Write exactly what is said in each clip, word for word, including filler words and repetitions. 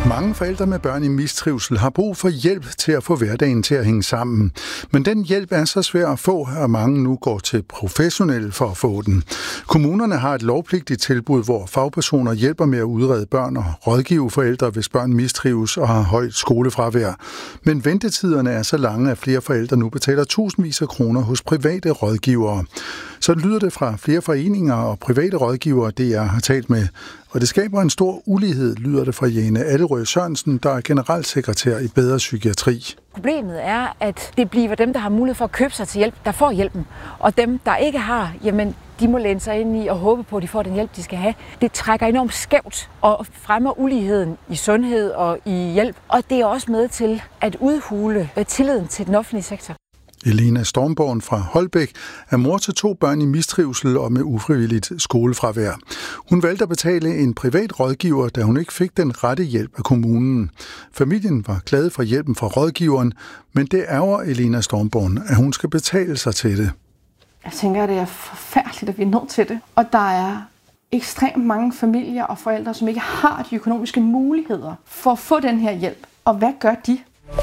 Mange forældre med børn i mistrivsel har brug for hjælp til at få hverdagen til at hænge sammen. Men den hjælp er så svær at få, at mange nu går til professionelle for at få den. Kommunerne har et lovpligtigt tilbud, hvor fagpersoner hjælper med at udrede børn og rådgive forældre, hvis børn mistrives og har højt skolefravær. Men ventetiderne er så lange, at flere forældre nu betaler tusindvis af kroner hos private rådgivere. Så lyder det fra flere foreninger og private rådgivere, det jeg har talt med. Og det skaber en stor ulighed, lyder det fra Jane Allerød Sørensen, der er generalsekretær i Bedre Psykiatri. Problemet er, at det bliver dem, der har mulighed for at købe sig til hjælp, der får hjælpen. Og dem, der ikke har, jamen, de må læne sig ind i og håbe på, at de får den hjælp, de skal have. Det trækker enormt skævt og fremmer uligheden i sundhed og i hjælp. Og det er også med til at udhule tilliden til den offentlige sektor. Elena Stormborn fra Holbæk er mor til to børn i mistrivsel og med ufrivilligt skolefravær. Hun valgte at betale en privat rådgiver, da hun ikke fik den rette hjælp af kommunen. Familien var glad for hjælpen fra rådgiveren, men det ærger Elena Stormborn, at hun skal betale sig til det. Jeg tænker, at det er forfærdeligt, at vi er nødt til det. Og der er ekstremt mange familier og forældre, som ikke har de økonomiske muligheder for at få den her hjælp. Og hvad gør de?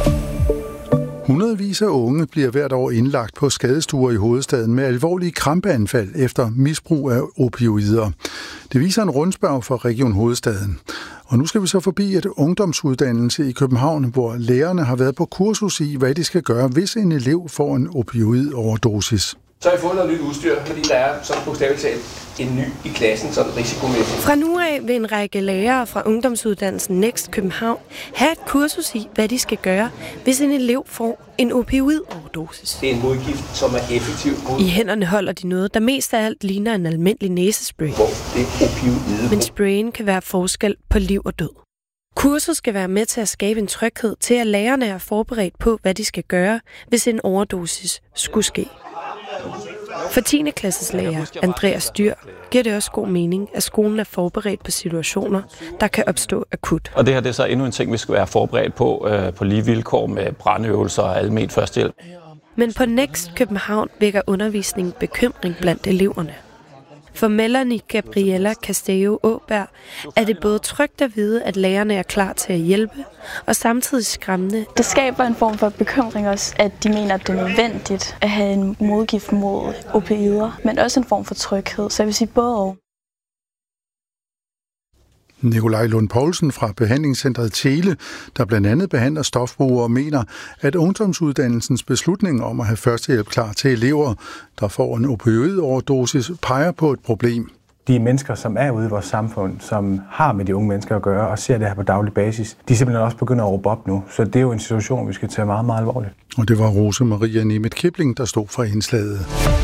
Hundredvis af unge bliver hvert år indlagt på skadestuer i hovedstaden med alvorlige krampeanfald efter misbrug af opioider. Det viser en rundspørg fra Region Hovedstaden. Og nu skal vi så forbi et ungdomsuddannelse i København, hvor lærerne har været på kursus i, hvad de skal gøre, hvis en elev får en opioidoverdosis. Så har I fået noget nyt udstyr, fordi der er sådan bogstaveligt talt en ny i klassen, sådan risikomæssigt. Fra nu af vil en række lærere fra ungdomsuddannelsen Next København have et kursus i, hvad de skal gøre, hvis en elev får en opioidoverdosis. Det er en modgift, som er effektiv mod... I hænderne holder de noget, der mest af alt ligner en almindelig næsespray. Hvor det er opioide. Men sprayen kan være forskel på liv og død. Kurset skal være med til at skabe en tryghed til, at lærerne er forberedt på, hvad de skal gøre, hvis en overdosis skulle ske. For tiende klasses lærer Andreas Dyr giver det også god mening, at skolen er forberedt på situationer, der kan opstå akut. Og det her det er så endnu en ting, vi skal være forberedt på, øh, på lige vilkår med brandøvelser og almen førstehjælp. Men på Next København vækker undervisningen bekymring blandt eleverne. For Melanie Gabriella Castello Åberg er det både trygt at vide, at lærerne er klar til at hjælpe, og samtidig skræmmende. Det skaber en form for bekymring også, at de mener, at det er nødvendigt at have en modgift mod opioider, men også en form for tryghed. Så jeg vil sige både og. Nikolaj Lund Poulsen fra behandlingscentret Tele, der blandt andet behandler stofbrugere, mener, at ungdomsuddannelsens beslutning om at have førstehjælp klar til elever, der får en opioidoverdosis, peger på et problem. De mennesker, som er ude i vores samfund, som har med de unge mennesker at gøre og ser det her på daglig basis, de simpelthen også begynder at råbe op nu. Så det er jo en situation, vi skal tage meget, meget alvorligt. Og det var Rose Maria Nemeth Kipling, der stod for indslaget.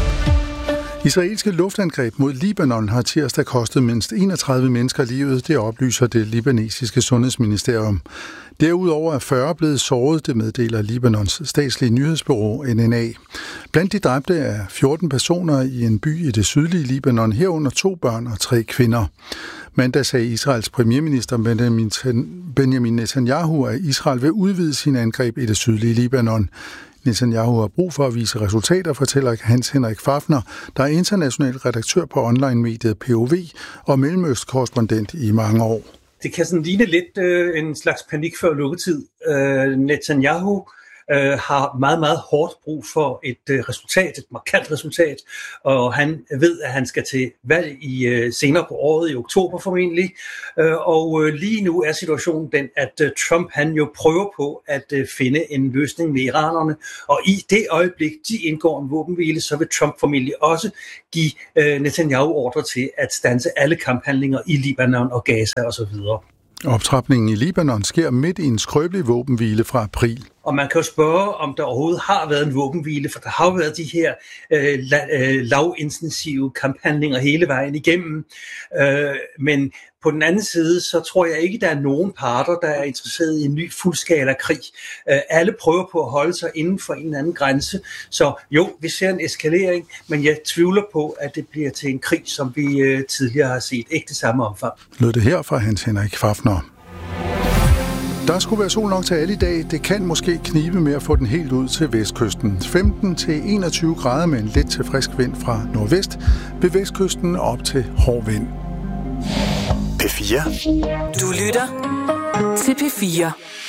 Israelske luftangreb mod Libanon har tirsdag kostet mindst enogtredive mennesker livet, det oplyser det libanesiske sundhedsministerium. Derudover er fyrre blevet såret, det meddeler Libanons statslige nyhedsbureau N N A. Blandt de dræbte er fjorten personer i en by i det sydlige Libanon, herunder to børn og tre kvinder. Mandag sagde Israels premierminister Benjamin Netanyahu, at Israel vil udvide sine angreb i det sydlige Libanon. Netanyahu har brug for at vise resultater, fortæller Hans Henrik Fafner, der er international redaktør på online-mediet P O V og mellemøstkorrespondent i mange år. Det kan sådan ligne lidt øh, en slags panik før lukketid. Øh, Netanyahu øh, har meget, meget hårdt brug for et øh, resultat, et markant resultat, og han ved, at han skal til valg i øh, senere på året, i oktober formentlig, øh, og øh, lige nu er situationen den, at øh, Trump han jo prøver på at øh, finde en løsning med iranerne, og i det øjeblik, de indgår en våbenhvile, så vil Trump formentlig også give øh, Netanyahu ordre til at standse alle kamphandlinger i Libanon og Gaza osv. Optrapningen i Libanon sker midt i en skrøbelig våbenhvile fra april. Og man kan jo spørge, om der overhovedet har været en våbenhvile, for der har jo været de her øh, la- øh, lavintensive kamphandlinger hele vejen igennem. Øh, men på den anden side, så tror jeg ikke, der er nogen parter, der er interesseret i en ny fuldskala krig. Øh, alle prøver på at holde sig inden for en eller anden grænse. Så jo, vi ser en eskalering, men jeg tvivler på, at det bliver til en krig, som vi øh, tidligere har set. Ikke det samme omfang. Lød det her fra Hans Henrik Fafner. Der skulle være sol nok til alle i dag. Det kan måske knibe med at få den helt ud til vestkysten. femten til enogtyve grader med en let til frisk vind fra nordvest. Ved vestkysten op til hård vind. P fire. Du lytter til P fire.